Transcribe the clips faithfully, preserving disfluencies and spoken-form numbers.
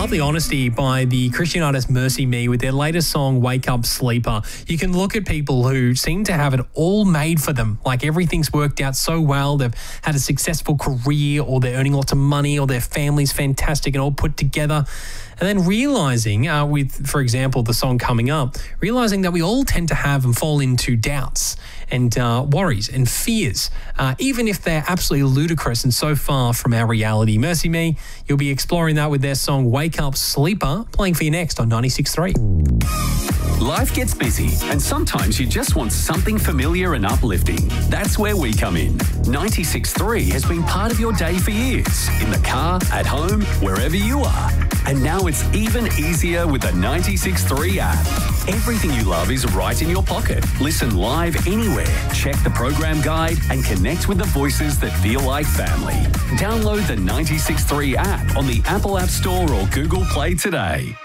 lovely honesty by the Christian artist Mercy Me with their latest song, Wake Up Sleeper. You can look at people who seem to have it all made for them, like everything's worked out so well, they've had a successful career, or they're earning lots of money, or their family's fantastic and all put together. And then realising, uh, with, for example, the song coming up, realising that we all tend to have and fall into doubts and uh, worries and fears, uh, even if they're absolutely ludicrous and so far from our reality. Mercy Me, you'll be exploring that with their song Wake Up Sleeper, playing for you next on ninety-six point three. Life gets busy, and sometimes you just want something familiar and uplifting. That's where we come in. ninety-six point three has been part of your day for years, in the car, at home, wherever you are. And now it's even easier with the ninety-six point three app. Everything you love is right in your pocket. Listen live anywhere, check the program guide, and connect with the voices that feel like family. Download the ninety-six point three app on the Apple App Store or Google Play today.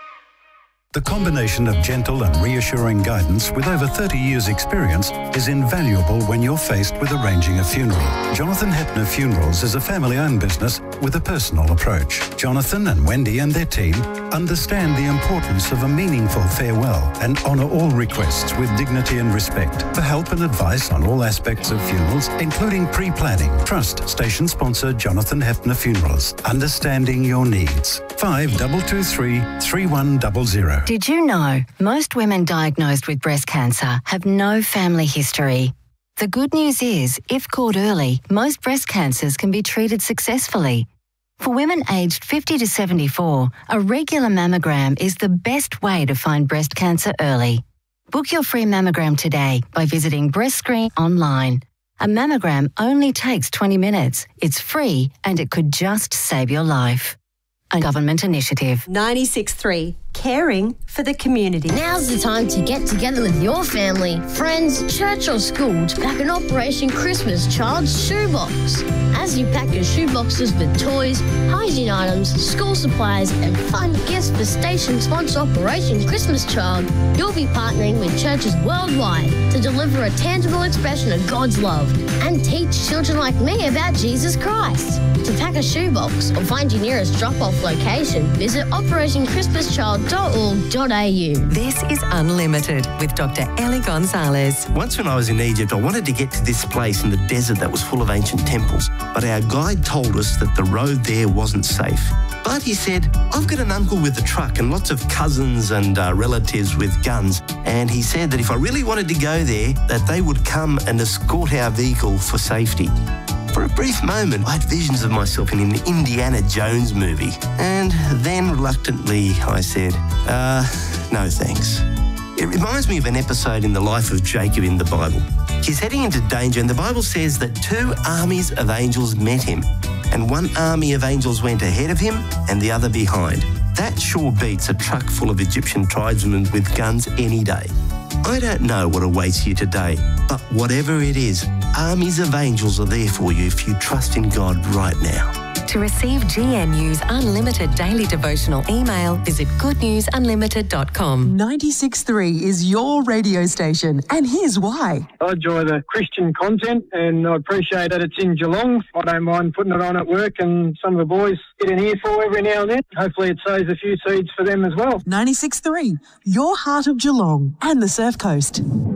The combination of gentle and reassuring guidance with over thirty years' experience is invaluable when you're faced with arranging a funeral. Jonathan Hepner Funerals is a family-owned business with a personal approach. Jonathan and Wendy and their team understand the importance of a meaningful farewell and honour all requests with dignity and respect. For help and advice on all aspects of funerals, including pre-planning, trust station sponsor Jonathan Hepner Funerals. Understanding your needs. five two two three, three one zero zero. Did you know most women diagnosed with breast cancer have no family history? The good news is, if caught early, most breast cancers can be treated successfully. For women aged fifty to seventy-four, a regular mammogram is the best way to find breast cancer early. Book your free mammogram today by visiting BreastScreen online. A mammogram only takes twenty minutes. It's free and it could just save your life. A government initiative. ninety-six point three, caring for the community. Now's the time to get together with your family, friends, church or school to pack an Operation Christmas Child's shoebox. As you pack your shoeboxes with toys, hygiene items, school supplies and fun gifts for station sponsor Operation Christmas Child, you'll be partnering with churches worldwide to deliver a tangible expression of God's love and teach children like me about Jesus Christ. To pack a shoebox or find your nearest drop-off location, visit operation christmas child dot org dot a u. This is Unlimited with Doctor Ellie Gonzalez. Once when I was in Egypt, I wanted to get to this place in the desert that was full of ancient temples, but our guide told us that the road there wasn't safe. But he said, I've got an uncle with a truck and lots of cousins and uh, relatives with guns, and he said that if I really wanted to go there, that they would come and escort our vehicle for safety. For a brief moment, I had visions of myself in an Indiana Jones movie. And then, reluctantly, I said, uh, no thanks. It reminds me of an episode in the life of Jacob in the Bible. He's heading into danger, and the Bible says that two armies of angels met him, and one army of angels went ahead of him and the other behind. That sure beats a truck full of Egyptian tribesmen with guns any day. I don't know what awaits you today, but whatever it is, armies of angels are there for you if you trust in God right now. To receive G N U's unlimited daily devotional email, visit good news unlimited dot com. ninety-six point three is your radio station, and here's why. I enjoy the Christian content, and I appreciate that it's in Geelong. I don't mind putting it on at work, and some of the boys get an earful every now and then. Hopefully it sows a few seeds for them as well. ninety-six point three, your heart of Geelong and the Surf Coast.